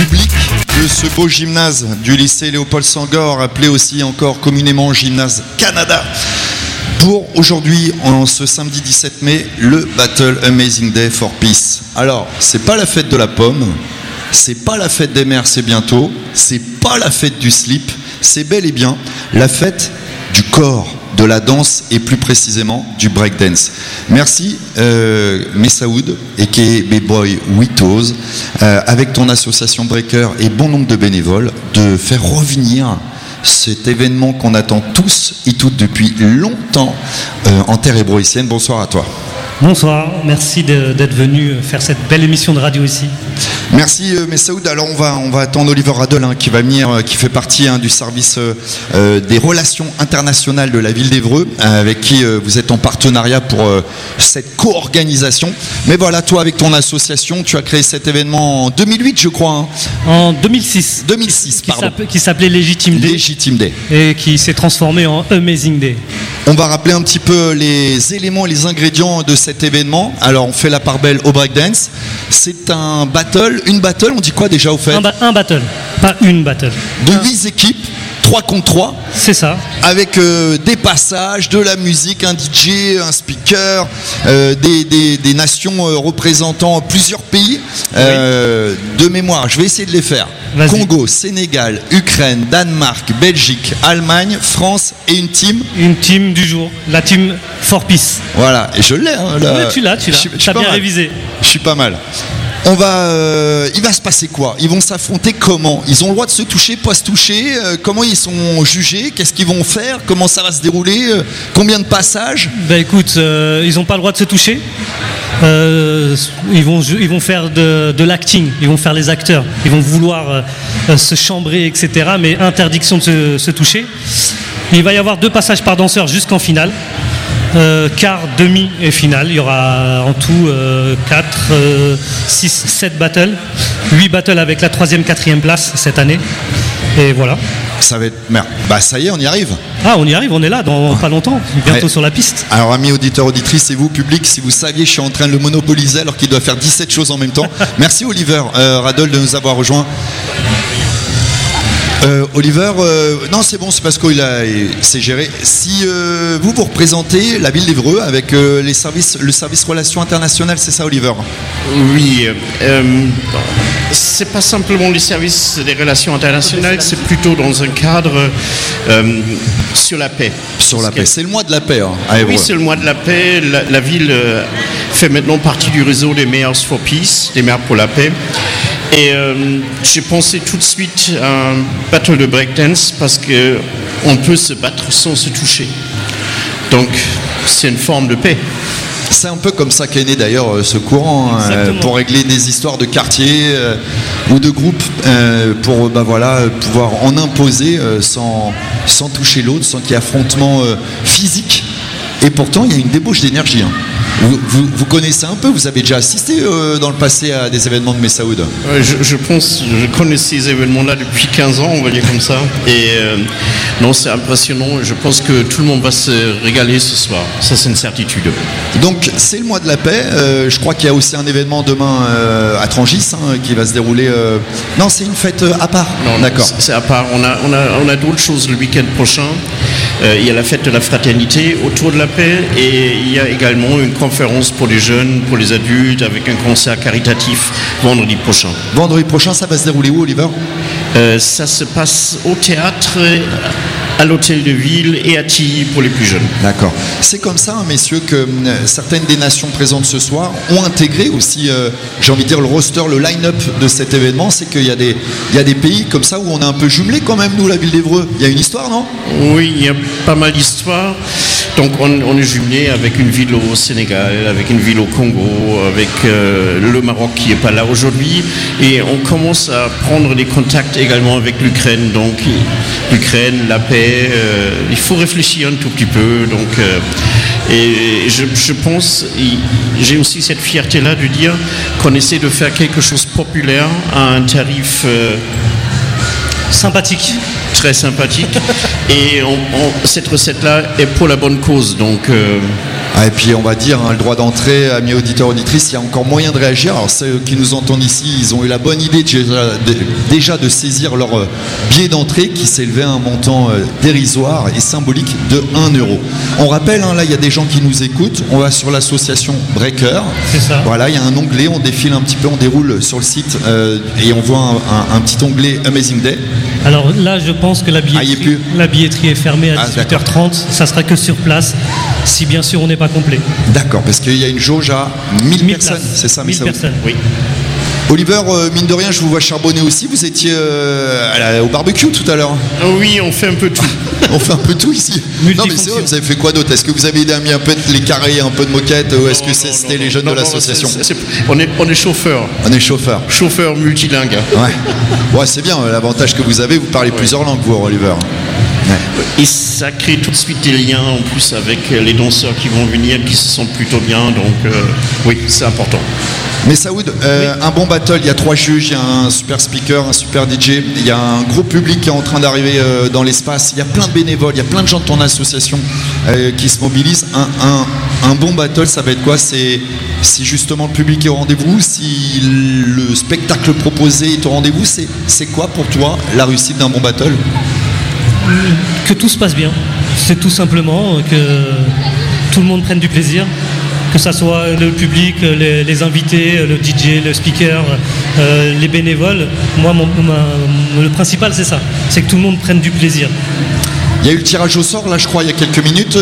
public de ce beau gymnase du lycée Léopold Senghor, appelé aussi encore communément Gymnase Canada, pour aujourd'hui, en ce samedi 17 mai, le Battle Amazing Day for Peace. Alors, c'est pas la fête de la pomme, c'est pas la fête des mères, c'est bientôt, c'est pas la fête du slip, c'est bel et bien la fête du corps, de la danse et plus précisément du breakdance. Merci Messaoud et B-Boy Witos, avec ton association Breaker et bon nombre de bénévoles, de faire revenir cet événement qu'on attend tous et toutes depuis longtemps en terre hébroïcienne. Bonsoir à toi. Bonsoir, merci d'être venu faire cette belle émission de radio ici. Merci Messaoud. Alors on va attendre Oliver Radel qui va venir, qui fait partie du service des relations internationales de la ville d'Évreux, avec qui vous êtes en partenariat pour cette co-organisation. Mais voilà, toi avec ton association, tu as créé cet événement en 2008 je crois. Hein. En 2006. 2006, pardon. Qui s'appelait Legitime Day. Legitime Day. Et qui s'est transformé en Amazing Day. On va rappeler un petit peu les éléments et les ingrédients de cet événement. Alors on fait la part belle au breakdance. C'est un battle, une battle, on dit quoi déjà au fait ? Un battle, pas une battle. De 8 équipes, 3 contre 3. C'est ça. Avec des passages, de la musique, un DJ, un speaker, des nations représentant plusieurs pays. De mémoire, je vais essayer de les faire. Vas-y. Congo, Sénégal, Ukraine, Danemark, Belgique, Allemagne, France et une team. Une team du jour, la team For Peace. Voilà, et je l'ai. Hein, là. Tu l'as. T'as bien révisé. Je suis pas mal. Il va se passer quoi ? Ils vont s'affronter comment ? Ils ont le droit de se toucher, pas se toucher ? Comment ils sont jugés ? Qu'est-ce qu'ils vont faire ? Comment ça va se dérouler ? Combien de passages ? Écoute, ils n'ont pas le droit de se toucher. Ils vont faire de l'acting, ils vont faire les acteurs, ils vont vouloir se chambrer, etc. Mais interdiction de se toucher. Il va y avoir 2 passages par danseur jusqu'en finale. Quart, demi et finale. Il y aura en tout 4, 6, 7 battles. 8 battles avec la 3e, 4e place cette année. Et voilà. Ça va être merde. Ça y est, on y arrive. Ah, on y arrive, on est là dans pas longtemps, bientôt sur la piste. Alors amis auditeurs, auditrices et vous public, si vous saviez, je suis en train de le monopoliser alors qu'il doit faire 17 choses en même temps. Merci Oliver Radel de nous avoir rejoints. Oliver, non c'est bon, c'est parce qu'il s'est géré. Si vous représentez la ville d'Évreux avec le service relations internationales, c'est ça Oliver ? Oui, c'est pas simplement les services des relations internationales, c'est plutôt dans un cadre sur la paix. Sur la paix, c'est le mois de la paix à Évreux. Oui, c'est le mois de la paix. La ville fait maintenant partie du réseau des Mayors for Peace, des maires pour la paix. Et j'ai pensé tout de suite à un battle de breakdance parce qu'on peut se battre sans se toucher. Donc c'est une forme de paix. C'est un peu comme ça qu'est né d'ailleurs ce courant, pour régler des histoires de quartier ou de groupes, pour pouvoir en imposer sans toucher l'autre, sans qu'il y ait affrontement physique. Et pourtant il y a une débauche d'énergie. Vous connaissez un peu, vous avez déjà assisté dans le passé à des événements de Messaoud ? Je connais ces événements-là depuis 15 ans, on va dire comme ça. Et non, c'est impressionnant. Je pense que tout le monde va se régaler ce soir. Ça, c'est une certitude. Donc, c'est le mois de la paix. Je crois qu'il y a aussi un événement demain à Trangis qui va se dérouler. Non, c'est une fête à part. Non, d'accord. C'est à part. On a d'autres choses le week-end prochain. Il y a la fête de la fraternité autour de la paix et il y a également une conférence pour les jeunes, pour les adultes, avec un concert caritatif vendredi prochain. Vendredi prochain, ça va se dérouler où, Oliver ? Ça se passe au théâtre, à l'hôtel de ville et à Tilly pour les plus jeunes. D'accord. C'est comme ça, messieurs, que certaines des nations présentes ce soir ont intégré aussi, j'ai envie de dire, le roster, le line-up de cet événement. C'est qu'il y a des pays comme ça où on est un peu jumelé quand même, nous, la ville d'Évreux. Il y a une histoire, non ? Oui, il y a pas mal d'histoires. Donc on est jumelé avec une ville au Sénégal, avec une ville au Congo, avec le Maroc qui n'est pas là aujourd'hui. Et on commence à prendre des contacts également avec l'Ukraine. Donc l'Ukraine, la paix, il faut réfléchir un tout petit peu. Donc, et je pense, j'ai aussi cette fierté-là de dire qu'on essaie de faire quelque chose de populaire à un tarif sympathique. Très sympathique. Et cette recette-là est pour la bonne cause. Donc Ah, et puis on va dire le droit d'entrée, amis auditeurs auditrices, il y a encore moyen de réagir. Alors ceux qui nous entendent ici, ils ont eu la bonne idée déjà de saisir leur billet d'entrée qui s'élevait à un montant dérisoire et symbolique de 1 euro. On rappelle, là il y a des gens qui nous écoutent, on va sur l'association Breaker. C'est ça. Voilà, il y a un onglet, on défile un petit peu, on déroule sur le site et on voit un petit onglet Amazing Day. Alors là, je pense que la billetterie est fermée à 18h30. Ça sera que sur place, si bien sûr on n'est pas complet. D'accord, parce qu'il y a une jauge à 1000 personnes, c'est ça, 1000 personnes, oui. Oliver, mine de rien, je vous vois charbonner aussi. Vous étiez au barbecue tout à l'heure. Oui, on fait un peu tout. On fait un peu tout ici. Non, mais c'est vrai, vous avez fait quoi d'autre? Est-ce que vous avez mis un peu les carrés, un peu de moquette, ou est-ce que c'était les jeunes de l'association? On est chauffeur. On est chauffeur. Chauffeur multilingue. Ouais, c'est bien. L'avantage que vous avez, vous parlez plusieurs langues, vous, Oliver. Ouais. Et ça crée tout de suite des liens en plus avec les danseurs qui vont venir, qui se sentent plutôt bien. Donc oui, c'est important. Mais Saoud, un bon battle, il y a 3 juges, il y a un super speaker, un super DJ, il y a un gros public qui est en train d'arriver dans l'espace, il y a plein de bénévoles, il y a plein de gens de ton association qui se mobilisent. Un bon battle, ça va être quoi? C'est si justement le public est au rendez-vous, si le spectacle proposé est au rendez-vous, c'est quoi pour toi la réussite d'un bon battle? Que tout se passe bien. C'est tout simplement que tout le monde prenne du plaisir. Que ça soit le public, les invités, le DJ, le speaker, les bénévoles. Moi, le principal, c'est ça. C'est que tout le monde prenne du plaisir. Il y a eu le tirage au sort, là, je crois, il y a quelques minutes,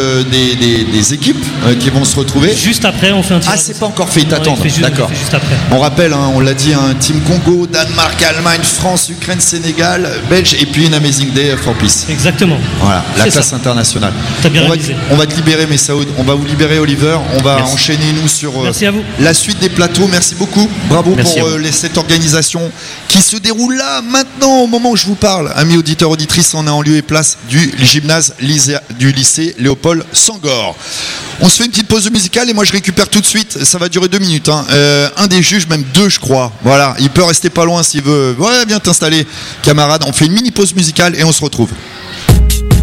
des équipes qui vont se retrouver. Juste après, on fait un tirage. Ah, c'est pas encore fait, t'attendre. D'accord. Juste après. On rappelle, on l'a dit, Team Congo, Danemark, Allemagne, France, Ukraine, Sénégal, Belge, et puis une Amazing Day for Peace. Exactement. Voilà, la classe internationale. T'as bien réalisé. On va te libérer, Messaoud. On va vous libérer, Oliver. On va enchaîner, nous, sur la suite des plateaux. Merci beaucoup. Bravo pour cette organisation qui se déroule là, maintenant, au moment où je vous parle. Amis auditeurs, auditrices, on est en lieu et place du gymnase du lycée Léopold Senghor. On se fait une petite pause musicale et moi je récupère tout de suite, ça va durer 2 minutes, un des juges, même 2 je crois, voilà, il peut rester pas loin s'il veut, ouais, viens t'installer camarade, on fait une mini pause musicale et on se retrouve.